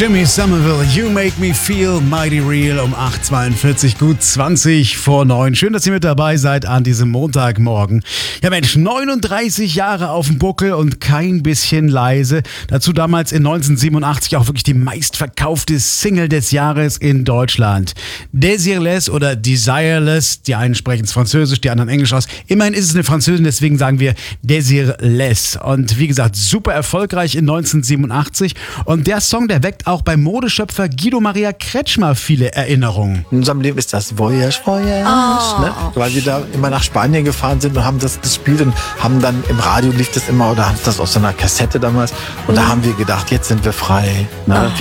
Jimmy Somerville, You Make Me Feel Mighty Real um 8:42, gut 20 vor 9. Schön, dass ihr mit dabei seid an diesem Montagmorgen. Ja Mensch, 39 Jahre auf dem Buckel und kein bisschen leise. Dazu damals in 1987 auch wirklich die meistverkaufte Single des Jahres in Deutschland. Désirless oder Desireless, die einen sprechen es Französisch, die anderen Englisch aus. Immerhin ist es eine Französin, deswegen sagen wir Désirless. Und wie gesagt, super erfolgreich in 1987. Und der Song, der weckt auch beim Modeschöpfer Guido Maria Kretschmer viele Erinnerungen. In unserem Leben ist das Voyage, ne? Weil wir da immer nach Spanien gefahren sind und haben das gespielt und haben dann im Radio lief das immer oder haben das auf so einer Kassette damals und da haben wir gedacht, jetzt sind wir frei. Ne?